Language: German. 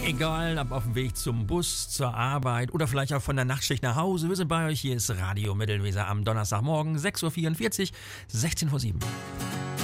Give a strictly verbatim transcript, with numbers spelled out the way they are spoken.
Egal, ob auf dem Weg zum Bus, zur Arbeit oder vielleicht auch von der Nachtschicht nach Hause. Wir sind bei euch. Hier ist Radio Mittelweser am Donnerstagmorgen, sechs Uhr vierundvierzig, sechzehn vor sieben.